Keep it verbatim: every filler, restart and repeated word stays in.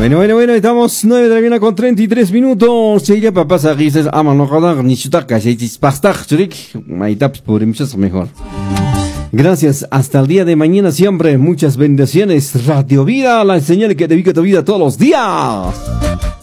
Bueno, bueno, bueno, estamos nueve de la mañana con treinta y tres minutos. Sería para pasar y dices, ama no jodan, ni chutar, cachaitis, pastar, churik, maitaps, por muchas mejor. Gracias, hasta el día de mañana siempre, muchas bendiciones. Radio Vida, la señal que te vive tu vida todos los días.